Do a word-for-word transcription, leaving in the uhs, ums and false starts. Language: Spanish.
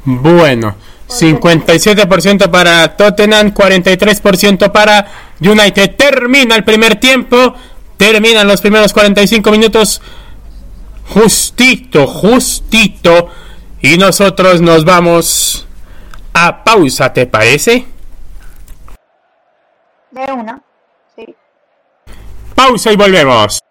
Bueno, cincuenta y siete por ciento para Tottenham, cuarenta y tres por ciento para United. Termina el primer tiempo, terminan los primeros cuarenta y cinco minutos. Justito, justito. Y nosotros nos vamos a pausa, ¿te parece? De una, sí. Pausa y volvemos.